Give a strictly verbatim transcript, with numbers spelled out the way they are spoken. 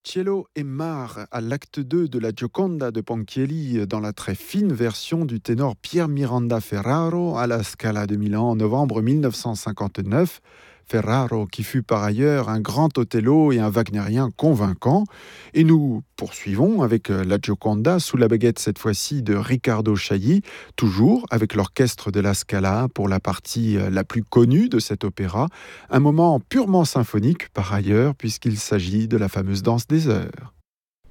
Cielo et Mare à l'acte deux de la Gioconda de Ponchielli dans la très fine version du ténor Pier Miranda Ferraro à la Scala de Milan en novembre mille neuf cent cinquante-neuf. Ferraro qui fut par ailleurs un grand Othello et un wagnérien convaincant. Et nous poursuivons avec la Gioconda sous la baguette cette fois-ci de Riccardo Chailly, toujours avec l'orchestre de la Scala pour la partie la plus connue de cet opéra, un moment purement symphonique par ailleurs puisqu'il s'agit de la fameuse danse des heures.